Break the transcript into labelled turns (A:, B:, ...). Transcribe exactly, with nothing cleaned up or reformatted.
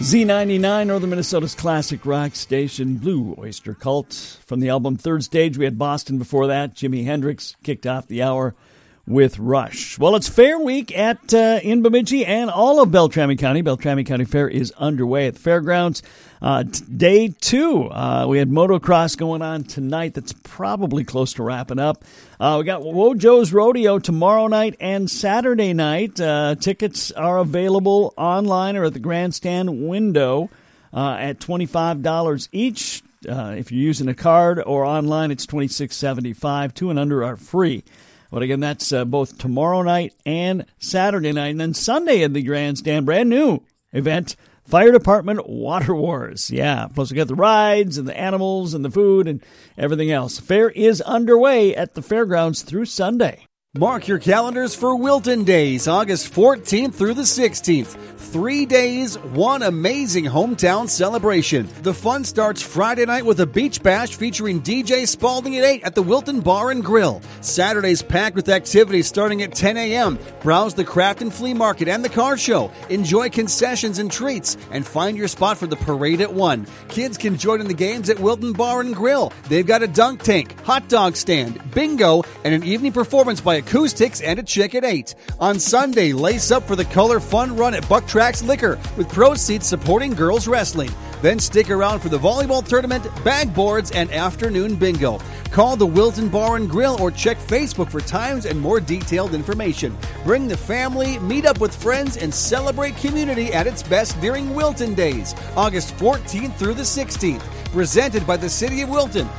A: Z ninety-nine, Northern Minnesota's classic rock station, Blue Oyster Cult. From the album Third Stage, we had Boston before that. Jimi Hendrix kicked off the hour with Rush. Well, it's Fair Week at uh, in Bemidji and all of Beltrami County. Beltrami County Fair is underway at the fairgrounds. Uh, t- day two, uh, we had motocross going on tonight. That's probably close to wrapping up. Uh, we got Wojo's Rodeo tomorrow night and Saturday night. Uh, tickets are available online or at the grandstand window uh, at twenty-five dollars each. Uh, if you're using a card or online, it's twenty-six seventy-five. Two and under are free. But again, that's uh, both tomorrow night and Saturday night. And then Sunday at the grandstand, brand new event, Fire Department Water Wars. Yeah, plus we got the rides and the animals and the food and everything else. Fair is underway at the fairgrounds through Sunday.
B: Mark your calendars for Wilton Days, August fourteenth through the sixteenth. Three days, one amazing hometown celebration. The fun starts Friday night with a beach bash featuring D J Spalding at eight at the Wilton Bar and Grill. Saturday's packed with activities starting at ten a.m. Browse the craft and flea market and the car show. Enjoy concessions and treats, and find your spot for the parade at one. Kids can join in the games at Wilton Bar and Grill. They've got a dunk tank, hot dog stand, bingo, and an evening performance by Acoustics and a chick at eight. On Sunday, lace up for the Color Fun Run at Buck Tracks Liquor, with proceeds supporting girls wrestling. Then stick around for the volleyball tournament, bag boards, and afternoon bingo. Call the Wilton Bar and Grill or check Facebook for times and more detailed information. Bring the family, meet up with friends, and celebrate community at its best during Wilton Days, August fourteenth through the sixteenth. Presented by the City of Wilton.